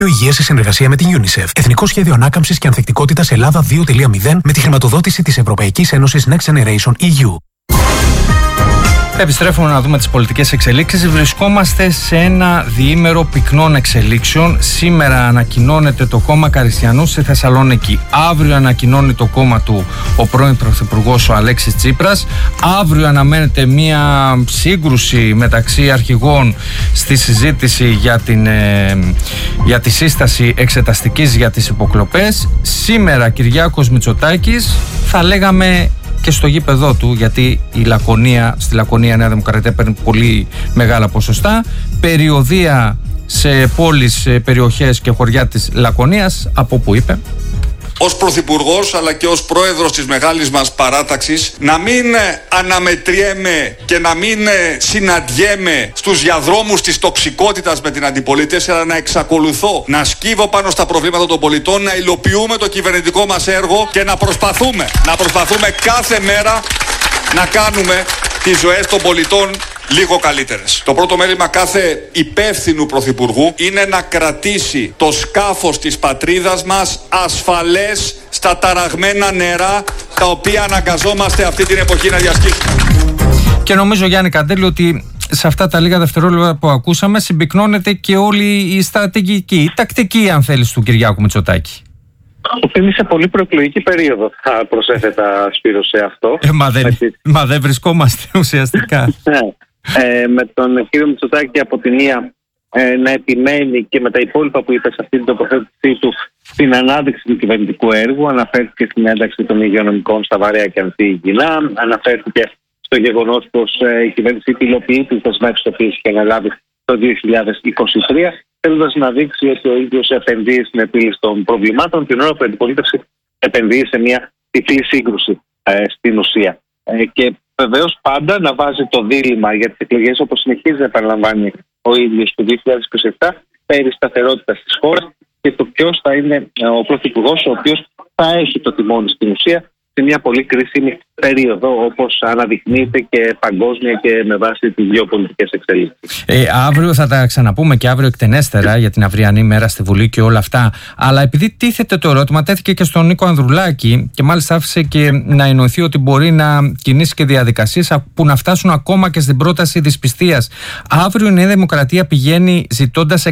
Υγεία σε συνεργασία με την UNICEF. Εθνικό Σχέδιο Ανάκαμψης και Ανθεκτικότητας Ελλάδα 2.0 με τη χρηματοδότηση της Ευρωπαϊκής Ένωσης Next Generation EU. Επιστρέφουμε να δούμε τις πολιτικές εξελίξεις. Βρισκόμαστε σε ένα διήμερο πυκνών εξελίξεων. Σήμερα ανακοινώνεται το κόμμα Καριστιανού στη Θεσσαλονίκη. Αύριο ανακοινώνει το κόμμα του ο πρώην Πρωθυπουργός ο Αλέξης Τσίπρας. Αύριο αναμένεται μια σύγκρουση μεταξύ αρχηγών στη συζήτηση για τη σύσταση εξεταστικής για τις υποκλοπές. Σήμερα Κυριάκος Μητσοτάκης, θα λέγαμε και στο γήπεδό του, γιατί στη Λακωνία Νέα Δημοκρατία παίρνει πολύ μεγάλα ποσοστά. Περιοδεία σε πόλεις, περιοχές και χωριά της Λακωνίας, από που είπε: ως Πρωθυπουργός αλλά και ως Πρόεδρος της μεγάλης μας παράταξης, να μην αναμετριέμαι και να μην συναντιέμαι στους διαδρόμους της τοξικότητας με την αντιπολίτευση, αλλά να εξακολουθώ να σκύβω πάνω στα προβλήματα των πολιτών, να υλοποιούμε το κυβερνητικό μας έργο και να προσπαθούμε κάθε μέρα να κάνουμε τις ζωές των πολιτών λίγο καλύτερες. Το πρώτο μέλημα κάθε υπεύθυνου πρωθυπουργού είναι να κρατήσει το σκάφος της πατρίδας μας ασφαλές στα ταραγμένα νερά, τα οποία αναγκαζόμαστε αυτή την εποχή να διασχίσουμε. Και νομίζω, Γιάννη Καντέλη, ότι σε αυτά τα λίγα δευτερόλεπτα που ακούσαμε συμπυκνώνεται και όλη η στρατηγική, η τακτική, αν θέλεις, του Κυριάκου Μητσοτάκη. Είναι σε πολύ προεκλογική περίοδο, θα προσέθετα, Σπύρο, σε αυτό. Μα δεν βρισκόμαστε ουσιαστικά. Με τον κύριο Μητσοτάκη από τη μία να επιμένει και με τα υπόλοιπα που είπε σε αυτή την τοποθέτησή του στην ανάδειξη του κυβερνητικού έργου. Αναφέρθηκε στην ένταξη των υγειονομικών στα βαρέα και ανθυγιεινά. Αναφέρθηκε στο γεγονός πως η κυβέρνηση υλοποιεί τις δεσμεύσεις που είχε αναλάβει το 2023, θέλοντας να δείξει ότι ο ίδιος επενδύει στην επίλυση των προβλημάτων, την ώρα που η αντιπολίτευση επενδύει σε μια τυφλή σύγκρουση στην ουσία. Και βεβαίως πάντα να βάζει το δίλημμα για τις εκλογές, όπως συνεχίζει να επαναλαμβάνει ο ίδιος το 2027, περί σταθερότητας της χώρας και το ποιος θα είναι ο πρωθυπουργός ο οποίος θα έχει το τιμόνι στην ουσία σε μια πολύ κρίσιμη περίοδο, όπως αναδεικνύεται και παγκόσμια και με βάση τις γεωπολιτικές εξελίξεις. Αύριο θα τα ξαναπούμε και αύριο εκτενέστερα για την αυριανή μέρα στη Βουλή και όλα αυτά. Αλλά επειδή τίθεται το ερώτημα, τέθηκε και στον Νίκο Ανδρουλάκη και μάλιστα άφησε και να εννοηθεί ότι μπορεί να κινήσει και διαδικασίες που να φτάσουν ακόμα και στην πρόταση δυσπιστίας. Αύριο η Νέα Δημοκρατία πηγαίνει ζητώντας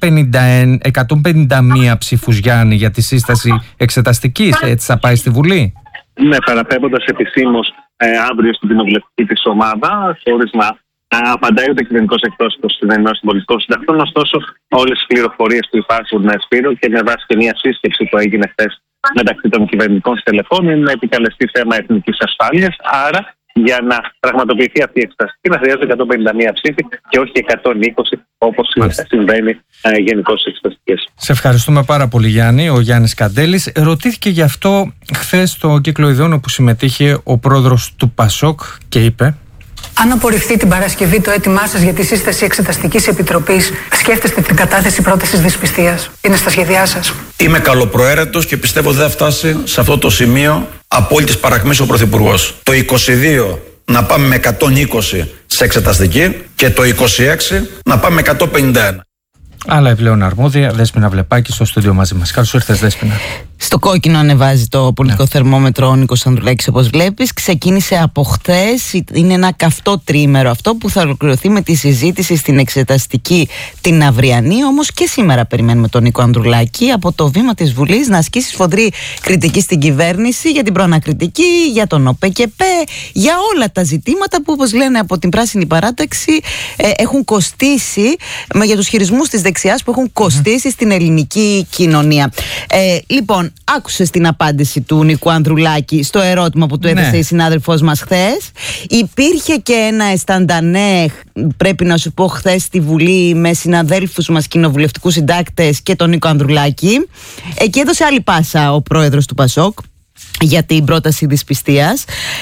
151 ψήφους, Γιάννη, για τη σύσταση εξεταστικής. Έτσι θα πάει στη Βουλή. Ναι, παραπέμποντας επισήμως αύριο στην κοινοβουλευτική της ομάδα, χωρίς να απαντάει ούτε κυβερνητικός εκπρόσωπος στην Ενώση των Πολιτικών Συντακτών. Ωστόσο, όλες τις πληροφορίες που υπάρχουν, Σπύρο, και με βάση και μια σύσκεψη που έγινε χθες μεταξύ των κυβερνητικών στελεχών, είναι να επικαλεστεί θέμα εθνικής ασφάλειας. Άρα, για να πραγματοποιηθεί αυτή η εξεταστική, να χρειάζεται 151 ψήφοι και όχι 120, όπως συμβαίνει γενικώς στις εξεταστικές. Σε ευχαριστούμε πάρα πολύ, Γιάννη. Ο Γιάννης Καντέλης ρωτήθηκε γι' αυτό χθες στο κύκλο ειδών όπου συμμετείχε ο πρόεδρος του ΠΑΣΟΚ και είπε: αν απορριφθεί την Παρασκευή το αίτημά σας για τη σύσταση εξεταστικής επιτροπής, σκέφτεστε την κατάθεση πρότασης δυσπιστίας? Είναι στα σχέδιά σας? Είμαι καλοπροαίρετος και πιστεύω ότι δεν θα φτάσει σε αυτό το σημείο απόλυτης παρακμής ο Πρωθυπουργός. Το 22 να πάμε με 120 σε εξεταστική και το 26 να πάμε με 151. Άλλα επιπλέον αρμόδια, Δέσποινα Βλεπάκη στο στούντιο μαζί μας. Καλώς ήρθες, Δέσποινα. Στο κόκκινο ανεβάζει το πολιτικό θερμόμετρο ο Νίκος Ανδρουλάκης, όπως βλέπεις. Ξεκίνησε από χθες. Είναι ένα καυτό τριήμερο αυτό που θα ολοκληρωθεί με τη συζήτηση στην εξεταστική την αυριανή. Όμως και σήμερα περιμένουμε τον Νίκο Ανδρουλάκη από το βήμα της Βουλής να ασκήσει σφοδρή κριτική στην κυβέρνηση για την προανακριτική, για τον ΟΠΕΚΕΠΕ, για όλα τα ζητήματα που, όπως λένε από την Πράσινη Παράταξη, έχουν κοστίσει, για τους χειρισμούς της δεξιάς που έχουν κοστίσει στην ελληνική κοινωνία. Λοιπόν, άκουσες την απάντηση του Νίκου Ανδρουλάκη στο ερώτημα που του έθεσε η συνάδελφός μας χθες. Υπήρχε και ένα αισθαντανέ, πρέπει να σου πω, χθες στη Βουλή με συναδέλφους μας κοινοβουλευτικούς συντάκτες και τον Νίκο Ανδρουλάκη. Εκεί έδωσε άλλη πάσα ο πρόεδρος του ΠΑΣΟΚ για την πρόταση δυσπιστίας.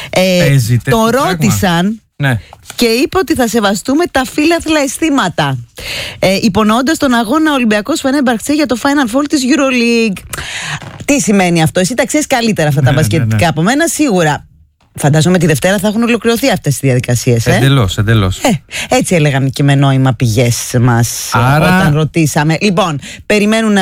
Τον ρώτησαν. Ναι. Και είπε ότι θα σεβαστούμε τα φύλαθλα αισθήματα, υπονοώντας τον αγώνα Ολυμπιακός Φενέρμπαχτσε για το Final Four της EuroLeague. Τι σημαίνει αυτό? Εσύ τα ξέρεις καλύτερα αυτά τα μπασκετικά από μένα, σίγουρα. Φαντάζομαι τη Δευτέρα θα έχουν ολοκληρωθεί αυτές τις διαδικασίες. Εντελώς. Έτσι έλεγαν και με νόημα πηγές μας όταν ρωτήσαμε. Λοιπόν, περιμένουν